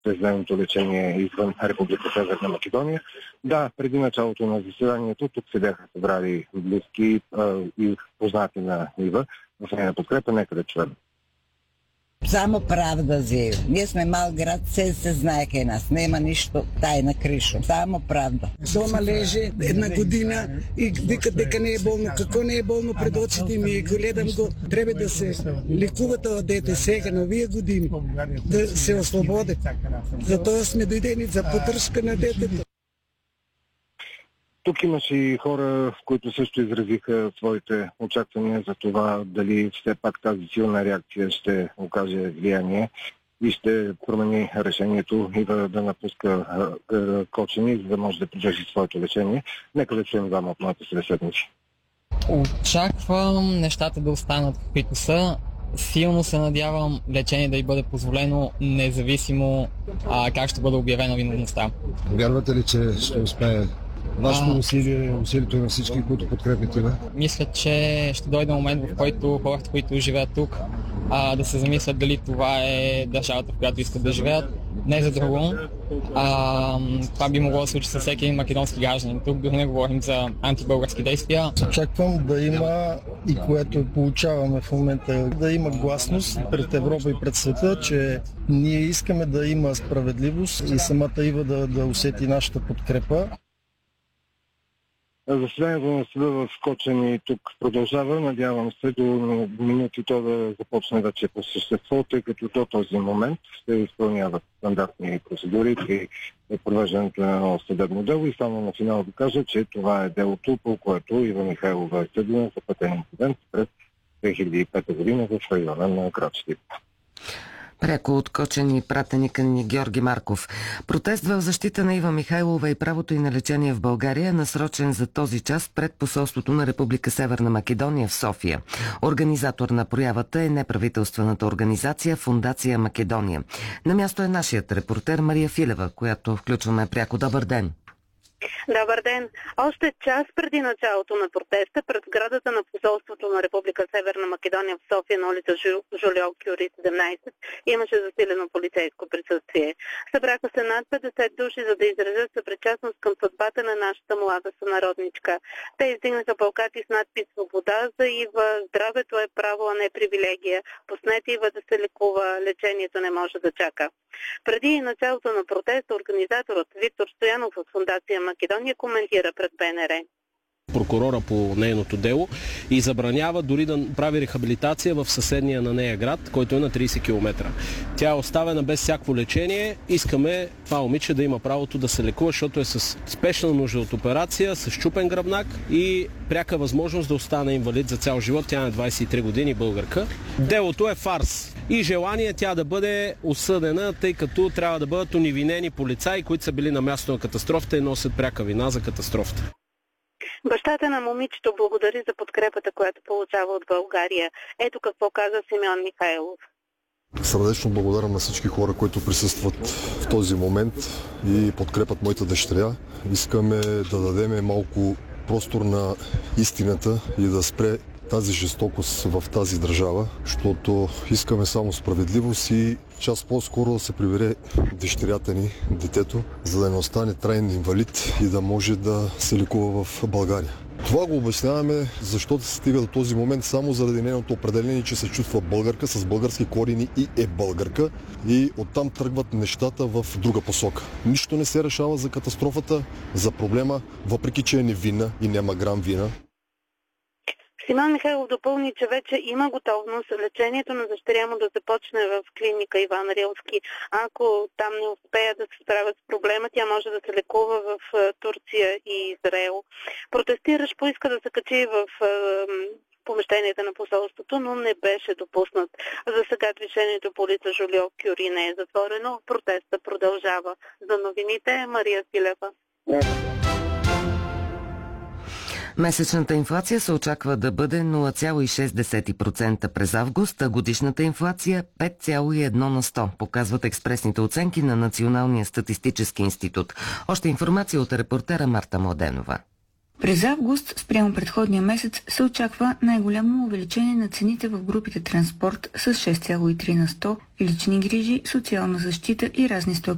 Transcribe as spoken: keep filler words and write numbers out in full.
безвременното лечение извън Република Северна Македония. Да, преди началото на заседанието тук се бяха събрали близки а, и познати на Ива в нейна подкрепа. Нека да чуем. Само правда заявя. Ние сме мал град, се се знае кај нас. Нема нищо тайна кришо. Само правда. Дома лежи една година и вика дека не е болно. Како не е болно пред очите ми? Гледам го. Треба да се лекува това дете сега на вие години. Да се ослободи. Затоа сме дојдени за поддршка на детето. Тук имаше и хора, които също изразиха своите очаквания за това дали все пак тази силна реакция ще окаже влияние и ще промени решението и да, да напуска е, Кочани, за да може да продължи своето лечение. Нека да чуем двама от моите събеседници. Очаквам нещата да останат каквито са. Силно се надявам лечение да й бъде позволено, независимо а, как ще бъде обявена виновността. Вярвате ли, че ще успее вашето усилие, усилието на всички, които подкрепите? Да? Мисля, че ще дойде момент, в който хората, които живеят тук, а, да се замислят дали това е държавата, в която искат да живеят. Не за друго. А, това би могло да се случи с всеки един македонски гражданин. Тук дори не говорим за антибългарски действия. Очаквам да има, и което получаваме в момента, да има гласност пред Европа и пред света, че ние искаме да има справедливост и самата Ива да, да усети нашата подкрепа. Заседанието на съда в Кочани тук продължава. Надявам се до минути то да започне вече по същество, тъй като до този момент ще изпълняват стандартни процедури при провеждането на едно съдебно дело и само на финал да кажа, че това е делото, по което Ива Михайлова е съдена за пътен инцидент през две хиляди и пета година в района на Крачки. Пряко от Кочани пратеника ни Георги Марков. Протест в защита на Ива Михайлова и правото й на лечение в България е насрочен за този час пред посолството на Република Северна Македония в София. Организатор на проявата е неправителствената организация Фондация Македония. На място е нашият репортер Мария Филева, която включваме пряко. Добър ден! Добър ден! Още час преди началото на протеста пред сградата на посолството на Република Северна Македония в София на улица Жулио Кюри седемнайсет имаше засилено полицейско присъствие. Събраха се над петдесет души, за да изразят съпричастност към съдбата на нашата млада сънародничка. Те издигнаха плакати с надпис "Свобода за Ива", "Здравето е право, а не привилегия", "Пуснете Ива да се лекува", "Лечението не може да чака". Преди началото на протеста организаторът Виктор Стоянов от Фондация Македония коментира пред БНР. Прокурора по нейното дело и забранява дори да прави рехабилитация в съседния на нея град, който е на трийсет километра. Тя е оставена без всяко лечение. Искаме това момиче да има правото да се лекува, защото е с спешна нужда от операция, с счупен гръбнак и пряка възможност да остане инвалид за цял живот. Тя е двайсет и три години, българка. Делото е фарс и желание тя да бъде осъдена, тъй като трябва да бъдат уневинени полицаи, които са били на място на катастрофата и носят пряка вина за катастрофата. Бащата на момичето благодари за подкрепата, която получава от България. Ето какво каза Симеон Михайлов. Сърдечно благодарам на всички хора, които присъстват в този момент и подкрепят моята дъщеря. Искаме да дадем малко простор на истината и да спре тази жестокост в тази държава, защото искаме само справедливост и час по-скоро да се прибере дъщерята ни, детето, за да не остане траен инвалид и да може да се лекува в България. Това го обясняваме, защото се стига до този момент само заради нейното определение, че се чувства българка с български корени и е българка, и оттам тръгват нещата в друга посока. Нищо не се решава за катастрофата, за проблема, въпреки че е невинна и няма грам вина. Симеон Михайлов допълни, че вече има готовност лечението на дъщеря му да започне в клиника Иван Рилски. Ако там не успеят да се справят с проблема, тя може да се лекува в Турция и Израел. Протестиращ поиска да се качи в помещенията на посолството, но не беше допуснат. За сега движението по улица Жулио Кюри не е затворено. Протеста продължава. За новините Мария Филева. Месечната инфлация се очаква да бъде нула цяло и шест процента през август, а годишната инфлация пет цяло и едно на сто, показват експресните оценки на Националния статистически институт. Още информация от репортера Марта Младенова. През август, спрямо предходния месец, се очаква най-голямо увеличение на цените в групите транспорт с шест цяло и три на сто, лични грижи, социална защита и разни стоки